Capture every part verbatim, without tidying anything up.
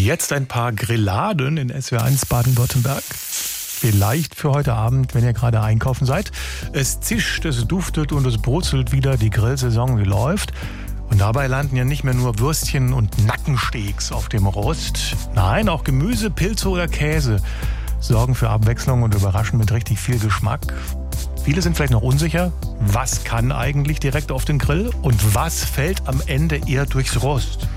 Jetzt ein paar Grilladen in S W R eins Baden-Württemberg. Vielleicht für heute Abend, wenn ihr gerade einkaufen seid. Es zischt, es duftet und es brutzelt wieder. Die Grillsaison, die läuft. Und dabei landen ja nicht mehr nur Würstchen und Nackensteaks auf dem Rost. Nein, auch Gemüse, Pilze oder Käse sorgen für Abwechslung und überraschen mit richtig viel Geschmack. Viele sind vielleicht noch unsicher, was kann eigentlich direkt auf den Grill und was fällt am Ende eher durchs Rost.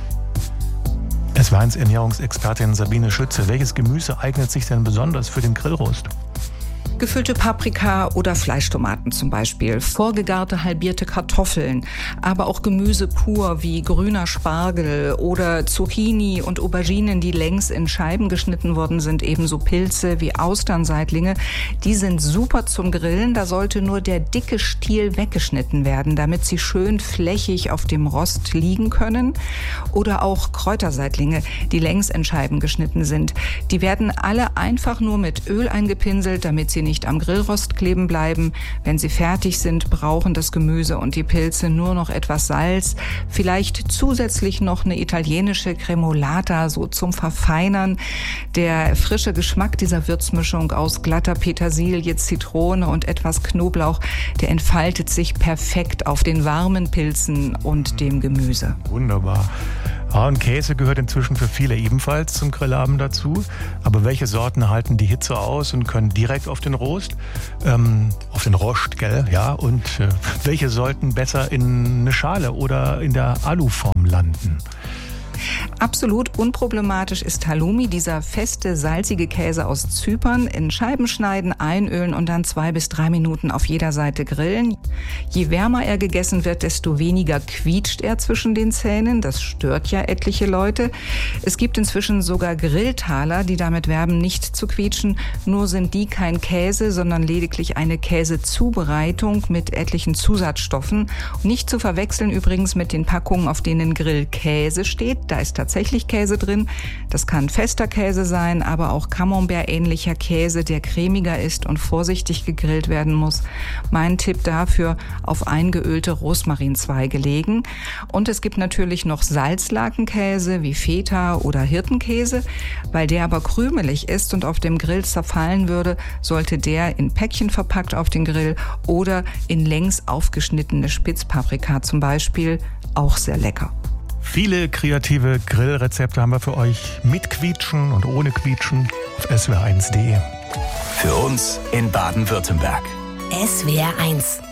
S W R eins Ernährungsexpertin Sabine Schütze. Welches Gemüse eignet sich denn besonders für den Grillrost? Gefüllte Paprika oder Fleischtomaten zum Beispiel, vorgegarte halbierte Kartoffeln, aber auch Gemüse pur wie grüner Spargel oder Zucchini und Auberginen, die längs in Scheiben geschnitten worden sind, ebenso Pilze wie Austernseitlinge. Die sind super zum Grillen, da sollte nur der dicke Stiel weggeschnitten werden, damit sie schön flächig auf dem Rost liegen können. Oder auch Kräuterseitlinge, die längs in Scheiben geschnitten sind. Die werden alle einfach nur mit Öl eingepinselt, damit sie nicht nicht am Grillrost kleben bleiben. Wenn sie fertig sind, brauchen das Gemüse und die Pilze nur noch etwas Salz, vielleicht zusätzlich noch eine italienische Cremolata, so zum Verfeinern. Der frische Geschmack dieser Würzmischung aus glatter Petersilie, Zitrone und etwas Knoblauch, der entfaltet sich perfekt auf den warmen Pilzen und dem Gemüse. Wunderbar. Ja, und Käse gehört inzwischen für viele ebenfalls zum Grillabend dazu. Aber welche Sorten halten die Hitze aus und können direkt auf den Rost, ähm, auf den Rost, gell? Ja, und äh, welche sollten besser in eine Schale oder in der Aluform landen? Absolut unproblematisch ist Halloumi, dieser feste, salzige Käse aus Zypern. In Scheiben schneiden, einölen und dann zwei bis drei Minuten auf jeder Seite grillen. Je wärmer er gegessen wird, desto weniger quietscht er zwischen den Zähnen. Das stört ja etliche Leute. Es gibt inzwischen sogar Grilltaler, die damit werben, nicht zu quietschen. Nur sind die kein Käse, sondern lediglich eine Käsezubereitung mit etlichen Zusatzstoffen. Nicht zu verwechseln übrigens mit den Packungen, auf denen Grillkäse steht. Da ist tatsächlich Käse drin. Das kann fester Käse sein, aber auch Camembert-ähnlicher Käse, der cremiger ist und vorsichtig gegrillt werden muss. Mein Tipp dafür: auf eingeölte Rosmarinzweige legen. Und es gibt natürlich noch Salzlakenkäse wie Feta oder Hirtenkäse. Weil der aber krümelig ist und auf dem Grill zerfallen würde, sollte der in Päckchen verpackt auf den Grill oder in längs aufgeschnittene Spitzpaprika zum Beispiel. Auch sehr lecker. Viele kreative Grillrezepte haben wir für euch mit Quietschen und ohne Quietschen auf S W R eins punkt de. Für uns in Baden-Württemberg. S W R eins